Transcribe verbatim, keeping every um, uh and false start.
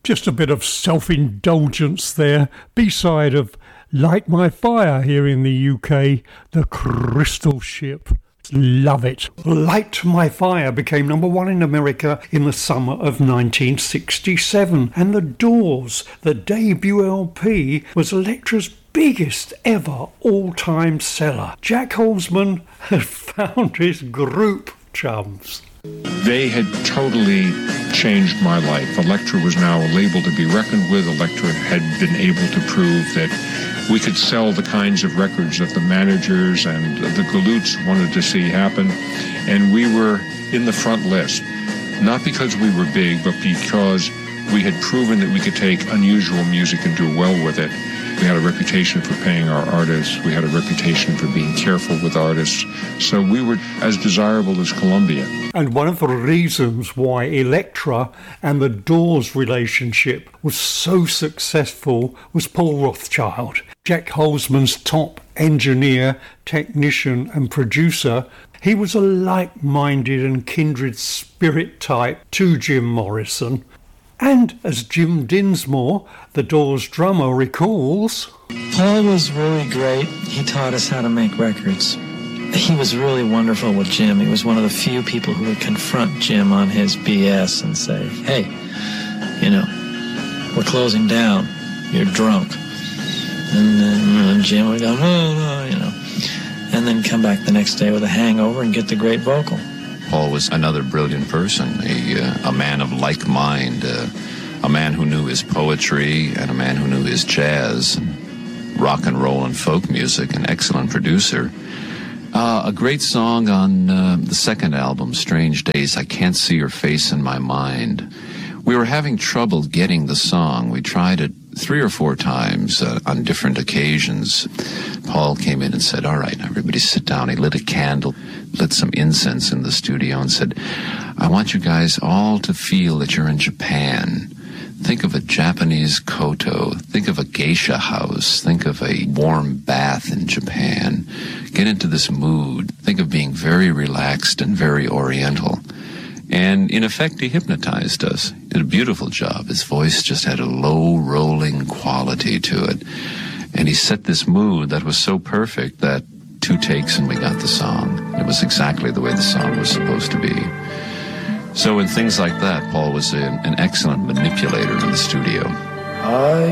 Just a bit of self-indulgence there. B-side of Light My Fire here in the U K, The Crystal Ship. Love it. Light My Fire became number one in America in the summer of nineteen sixty-seven. And The Doors, the debut L P, was Elektra's biggest ever all-time seller. Jack Holzman had found his group chums. They had totally changed my life. Elektra was now a label to be reckoned with. Elektra had been able to prove that we could sell the kinds of records that the managers and the galoots wanted to see happen. And we were in the front list, not because we were big, but because we had proven that we could take unusual music and do well with it. We had a reputation for paying our artists. We had a reputation for being careful with artists. So we were as desirable as Columbia. And one of the reasons why Elektra and the Doors relationship was so successful was Paul Rothchild, Jack Holzman's top engineer, technician and producer. He was a like-minded and kindred spirit type to Jim Morrison. And as Jim Dinsmore, the Doors drummer, recalls, Paul was really great. He taught us how to make records. He was really wonderful with Jim. He was one of the few people who would confront Jim on his B S and say, hey, you know, we're closing down. You're drunk. And then Jim would go, no, no, you know, and then come back the next day with a hangover and get the great vocal. Paul was another brilliant person, a, uh, a man of like mind, uh, a man who knew his poetry and a man who knew his jazz, and rock and roll and folk music, an excellent producer. Uh, a great song on uh, the second album, Strange Days, I Can't See Your Face in My Mind. We were having trouble getting the song. We tried it three or four times uh, on different occasions. Paul came in and said, all right, everybody sit down. He lit a candle, lit some incense in the studio and said, I want you guys all to feel that you're in Japan. Think of a Japanese koto. Think of a geisha house. Think of a warm bath in Japan. Get into this mood. Think of being very relaxed and very oriental. And in effect, he hypnotized us. He did a beautiful job. His voice just had a low rolling quality to it. And he set this mood that was so perfect that two takes and we got the song. It was exactly the way the song was supposed to be. So in things like that, Paul was a, an excellent manipulator in the studio. I